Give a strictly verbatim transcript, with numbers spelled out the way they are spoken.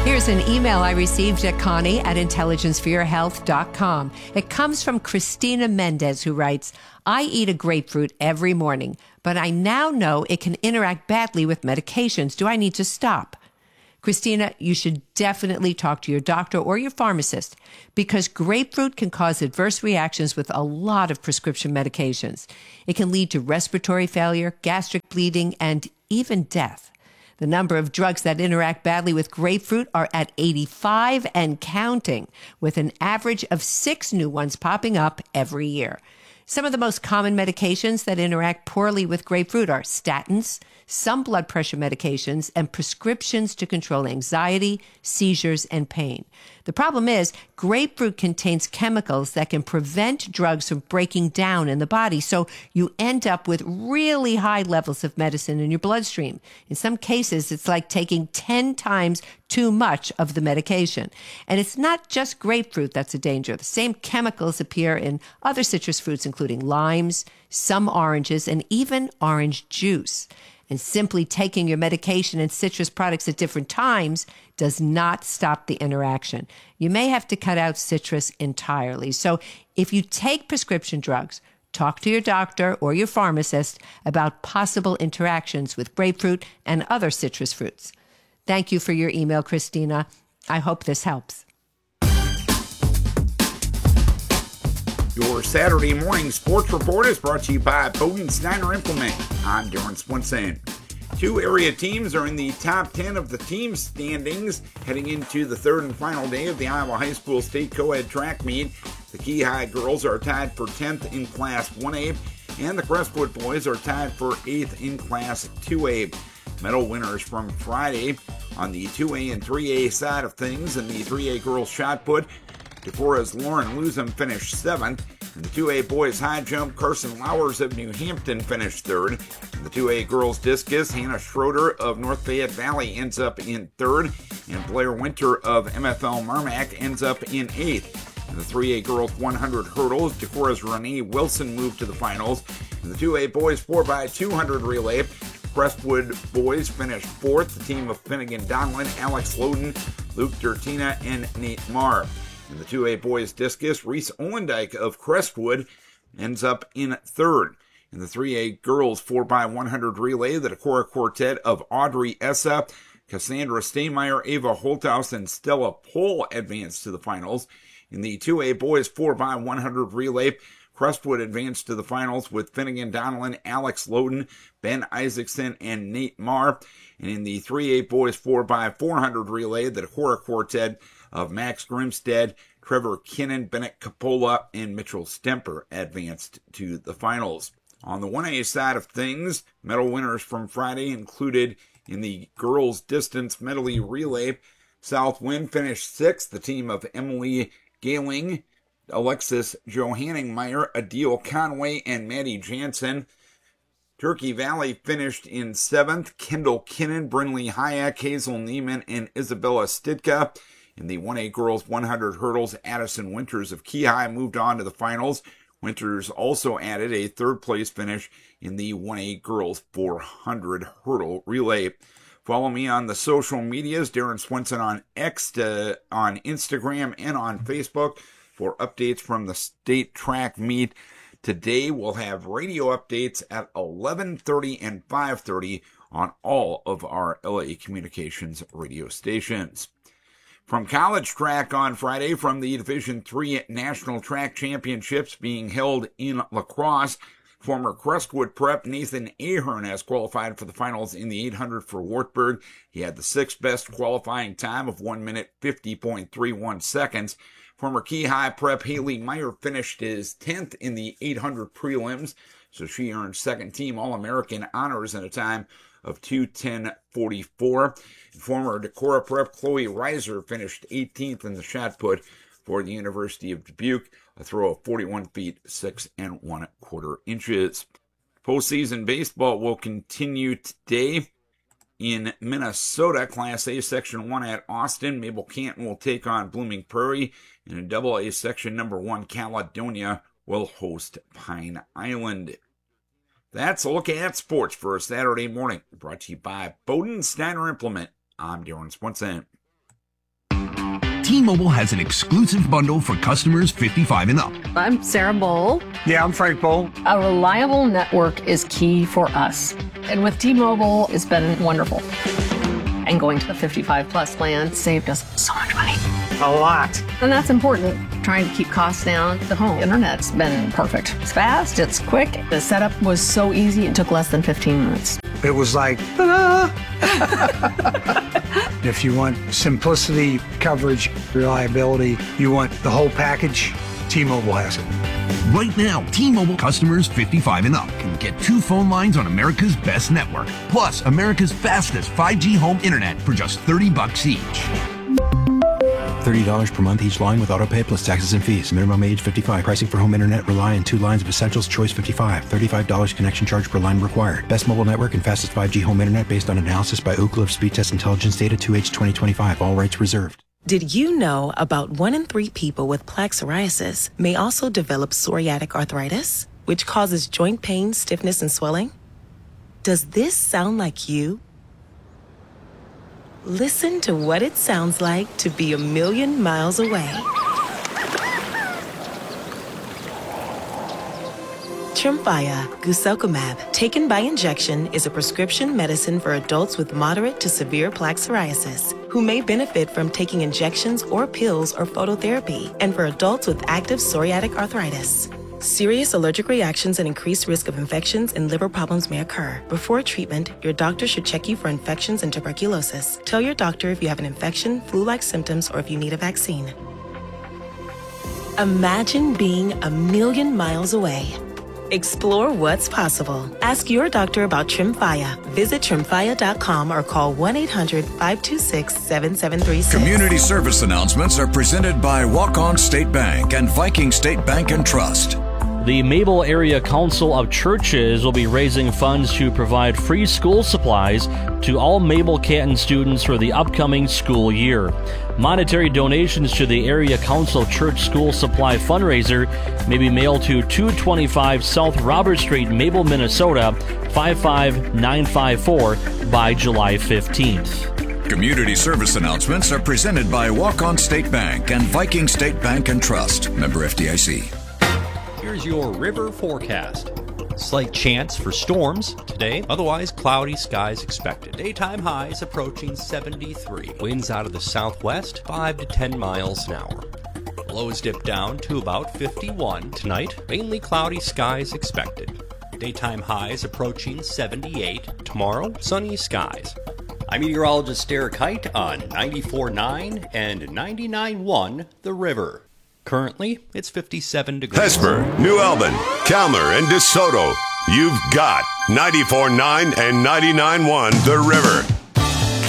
Here's an email I received at Connie at intelligence for your health dot com. It comes from Christina Mendez, who writes, I eat a grapefruit every morning, but I now know it can interact badly with medications. Do I need to stop? Christina, you should definitely talk to your doctor or your pharmacist because grapefruit can cause adverse reactions with a lot of prescription medications. It can lead to respiratory failure, gastric bleeding, and even death. The number of drugs that interact badly with grapefruit are at eighty-five and counting, with an average of six new ones popping up every year. Some of the most common medications that interact poorly with grapefruit are statins, some blood pressure medications, and prescriptions to control anxiety, seizures, and pain. The problem is, grapefruit contains chemicals that can prevent drugs from breaking down in the body, so you end up with really high levels of medicine in your bloodstream. In some cases, it's like taking ten times too much of the medication. And it's not just grapefruit that's a danger. The same chemicals appear in other citrus fruits, including limes, some oranges, and even orange juice. And simply taking your medication and citrus products at different times does not stop the interaction. You may have to cut out citrus entirely. So if you take prescription drugs, talk to your doctor or your pharmacist about possible interactions with grapefruit and other citrus fruits. Thank you for your email, Christina. I hope this helps. Your Saturday morning sports report is brought to you by Bowden Steiner Implement. I'm Darren Swinson. Two area teams are in the top ten of the team standings heading into the third and final day of the Iowa High School State Co-Ed track meet. The Key High girls are tied for tenth in Class one A, and the Crestwood boys are tied for eighth in Class two A. Medal winners from Friday on the two A and three A side of things. In the three A girls shot put, Decorah's Lauren Lusum finished seventh. In the two A boys high jump, Carson Lowers of New Hampton finished third. In the two A girls discus, Hannah Schroeder of North Fayette Valley ends up in third. And Blair Winter of M F L Merrimack ends up in eighth. In the three A girls one hundred hurdles, Decorah's Renee Wilson moved to the finals. In the two A boys four by two hundred relay, Crestwood boys finished fourth. The team of Finnegan Donlin, Alex Loden, Luke Dertina, and Nate Marr. In the two A boys discus, Reese Olendyke of Crestwood ends up in third. In the three A girls four by one hundred relay, the Decorah quartet of Audrey Essa, Cassandra Staymeyer, Ava Holthaus, and Stella Pohl advanced to the finals. In the two A boys four by one hundred relay, Crestwood advanced to the finals with Finnegan Donlin, Alex Loden, Ben Isaacson, and Nate Marr. And in the three A boys four by four hundred relay, the Decorah quartet of Max Grimstead, Trevor Kinnan, Bennett Capola, and Mitchell Stemper advanced to the finals. On the one A side of things, medal winners from Friday included in the girls distance medley relay, Southwind finished sixth. The team of Emily Galing, Alexis Johanningmeyer, Adil Conway, and Maddie Jansen. Turkey Valley finished in seventh. Kendall Kinnan, Brinley Hayek, Hazel Neiman, and Isabella Stidka. In the one A girls one hundred hurdles, Addison Winters of Key High moved on to the finals. Winters also added a third place finish in the one A girls four hundred hurdle relay. Follow me on the social medias, Darren Swinson on X, to, on Instagram, and on Facebook for updates from the state track meet. Today we'll have radio updates at eleven thirty and five thirty on all of our L A Communications radio stations. From college track on Friday, from the Division three National Track Championships being held in La Crosse, former Crestwood Prep Nathan Ahern has qualified for the finals in the eight hundred for Wartburg. He had the sixth best qualifying time of one minute fifty point three one seconds. Former Key High Prep Haley Meyer finished his tenth in the eight hundred prelims, so she earned second team All-American honors in a time of two ten forty-four. Former Decorah Prep Chloe Reiser finished eighteenth in the shot put for the University of Dubuque, a throw of forty-one feet, six and one quarter inches. Postseason baseball will continue today in Minnesota. Class A Section one at Austin, Mabel Canton will take on Blooming Prairie. And in Double A Section number one, Caledonia will host Pine Island. That's a look at sports for a Saturday morning. Brought to you by Bowden Steiner Implement. I'm Darren Swinson. T-Mobile has an exclusive bundle for customers fifty-five and up. I'm Sarah Bowl. Yeah, I'm Frank Bowl. A reliable network is key for us. And with T-Mobile, it's been wonderful. And going to the fifty-five plus plan saved us so much money. A lot. And that's important. Trying to keep costs down. The home internet's been perfect. It's fast, it's quick. The setup was so easy, it took less than fifteen minutes. It was like, ta-da! If you want simplicity, coverage, reliability, you want the whole package, T-Mobile has it. Right now, T-Mobile customers fifty-five and up can get two phone lines on America's best network, plus America's fastest five G home internet for just thirty bucks each. thirty dollars per month each line with autopay plus taxes and fees. Minimum age fifty-five. Pricing for home internet rely on two lines of Essentials Choice fifty-five. thirty-five dollars connection charge per line required. Best mobile network and fastest five G home internet based on analysis by Ookla of Speed Test Intelligence data two H twenty twenty-five. All rights reserved. Did you know about one in three people with plaque psoriasis may also develop psoriatic arthritis, which causes joint pain, stiffness, and swelling? Does this sound like you? Listen to what it sounds like to be a million miles away. Tremfya guselkumab, taken by injection, is a prescription medicine for adults with moderate to severe plaque psoriasis who may benefit from taking injections or pills or phototherapy, and for adults with active psoriatic arthritis. Serious allergic reactions and increased risk of infections and liver problems may occur. Before treatment, your doctor should check you for infections and tuberculosis. Tell your doctor if you have an infection, flu-like symptoms, or if you need a vaccine. Imagine being a million miles away. Explore what's possible. Ask your doctor about Tremfya. Visit tremfya dot com or call one eight hundred, five two six, seven seven three six. Community service announcements are presented by Walk-On State Bank and Viking State Bank and Trust. The Mabel Area Council of Churches will be raising funds to provide free school supplies to all Mabel Canton students for the upcoming school year. Monetary donations to the Area Council Church School Supply fundraiser may be mailed to two twenty-five South Robert Street, Mabel, Minnesota, five five nine five four by July fifteenth. Community service announcements are presented by Walk-On State Bank and Viking State Bank and Trust. Member F D I C. Here's your river forecast. Slight chance for storms today, otherwise cloudy skies expected. Daytime highs approaching seventy-three. Winds out of the southwest, five to ten miles an hour. Lows dip down to about fifty-one. Tonight, mainly cloudy skies expected. Daytime highs approaching seventy-eight. Tomorrow, sunny skies. I'm meteorologist Derek Height on ninety-four point nine and ninety-nine point one The River. Currently, it's fifty-seven degrees. Hesper, New Albin, Calmer, and DeSoto. You've got ninety-four point nine and ninety-nine point one The River.